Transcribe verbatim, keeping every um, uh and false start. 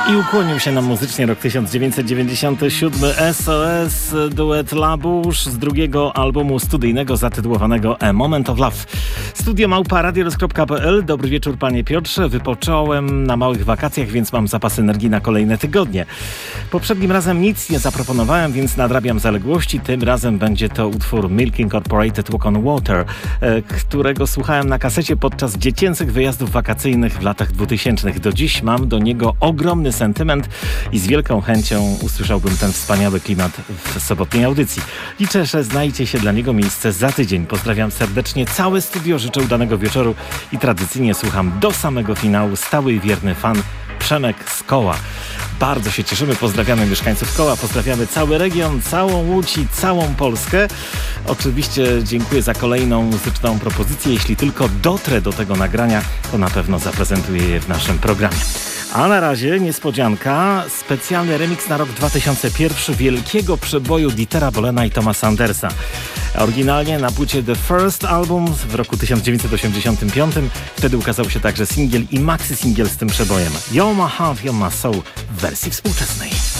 I ukłonił się nam muzycznie rok tysiąc dziewięćset dziewięćdziesiąty siódmy. S O S, duet Labusz z drugiego albumu studyjnego zatytułowanego A Moment of Love. Studio małpa radiorys kropka p l. Dobry wieczór, panie Piotrze. Wypocząłem na małych wakacjach, więc mam zapas energii na kolejne tygodnie. Poprzednim razem nic nie zaproponowałem, więc nadrabiam zaległości. Tym razem będzie to utwór Milk Incorporated Walk on Water, którego słuchałem na kasecie podczas dziecięcych wyjazdów wakacyjnych w latach dwutysięcznych. Do dziś mam do niego ogromny sentyment i z wielką chęcią usłyszałbym ten wspaniały klimat w sobotniej audycji. Liczę, że znajdzie się dla niego miejsce za tydzień. Pozdrawiam serdecznie całe studio, życzę udanego wieczoru i tradycyjnie słucham do samego finału stały i wierny fan Przemek z Koła. Bardzo się cieszymy, pozdrawiamy mieszkańców Koła, pozdrawiamy cały region, całą Łódź i całą Polskę. Oczywiście dziękuję za kolejną muzyczną propozycję. Jeśli tylko dotrę do tego nagrania, to na pewno zaprezentuję je w naszym programie. A na razie niespodzianka, specjalny remix na rok dwa tysiące pierwszy wielkiego przeboju Dietera Bolena i Thomasa Andersa. Oryginalnie na płycie The First Album w roku tysiąc dziewięćset osiemdziesiątym piątym. Wtedy ukazał się także singiel i maxi singiel z tym przebojem. You're My Heart, You're My Soul w wersji współczesnej.